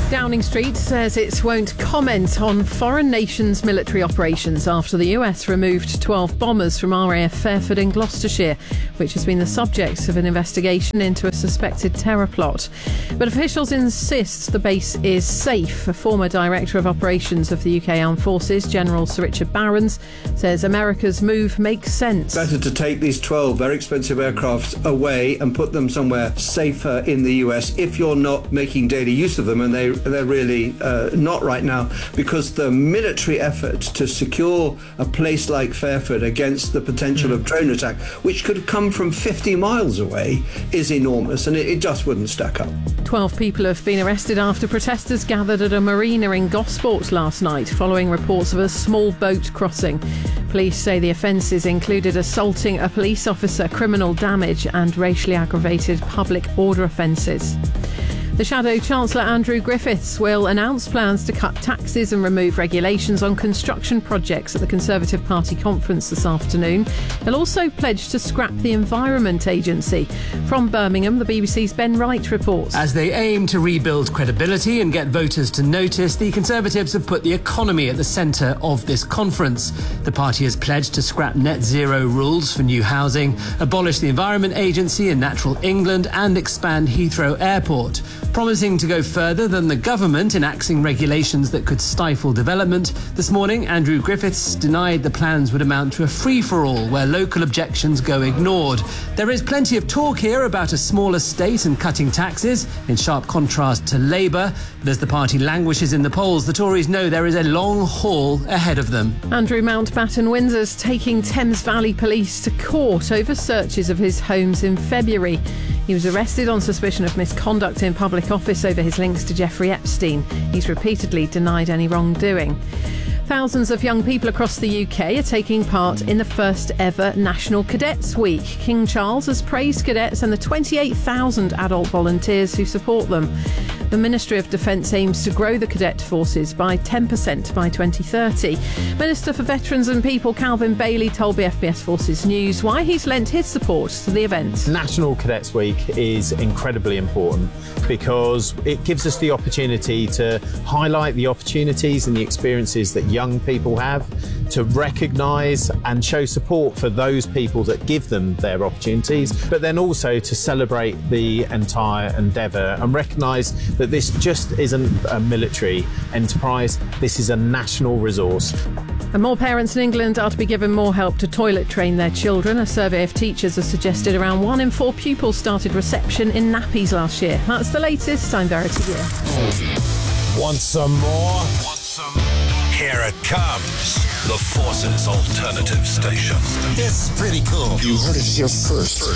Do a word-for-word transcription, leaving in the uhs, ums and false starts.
Downing Street says it won't comment on foreign nations' military operations after the U S removed twelve bombers from R A F Fairford in Gloucestershire, which has been the subject of an investigation into a suspected terror plot. But officials insist the base is safe. A former Director of Operations of the U K Armed Forces, General Sir Richard Barrons, says America's move makes sense. Better to take these twelve very expensive aircraft away and put them somewhere safer in the U S if you're not making daily use of them, and they they're really uh, not right now, because the military effort to secure a place like Fairford against the potential mm. of drone attack, which could come from fifty miles away, is enormous, and it, it just wouldn't stack up. Twelve people have been arrested after protesters gathered at a marina in Gosport last night following reports of a small boat crossing. Police say the offences included assaulting a police officer, criminal damage and racially aggravated public order offences. The Shadow Chancellor Andrew Griffiths will announce plans to cut taxes and remove regulations on construction projects at the Conservative Party conference this afternoon. He'll also pledge to scrap the Environment Agency. From Birmingham, the B B C's Ben Wright reports. As they aim to rebuild credibility and get voters to notice, the Conservatives have put the economy at the centre of this conference. The party has pledged to scrap net zero rules for new housing, abolish the Environment Agency in Natural England and expand Heathrow Airport. Promising to go further than the government enacting regulations that could stifle development, this morning Andrew Griffiths denied the plans would amount to a free-for-all where local objections go ignored. There is plenty of talk here about a smaller state and cutting taxes, in sharp contrast to Labour. But as the party languishes in the polls, the Tories know there is a long haul ahead of them. Andrew Mountbatten Windsor's taking Thames Valley Police to court over searches of his homes in February. He was arrested on suspicion of misconduct in public office over his links to Jeffrey Epstein. He's repeatedly denied any wrongdoing. Thousands of young people across the U K are taking part in the first ever National Cadets Week. King Charles has praised cadets and the twenty-eight thousand adult volunteers who support them. The Ministry of Defence aims to grow the cadet forces by ten percent by twenty thirty. Minister for Veterans and People Calvin Bailey told B F B S Forces News why he's lent his support to the event. National Cadets Week is incredibly important because it gives us the opportunity to highlight the opportunities and the experiences that young people have, to recognise and show support for those people that give them their opportunities, but then also to celebrate the entire endeavour and recognise that this just isn't a military enterprise, this is a national resource. And more parents in England are to be given more help to toilet train their children. A survey of teachers has suggested around one in four pupils started reception in nappies last year. That's the latest. I'm Verity Gear. Want some more? Want some more? Here it comes. The Forces Alternative Station. It's pretty cool. You heard it here first.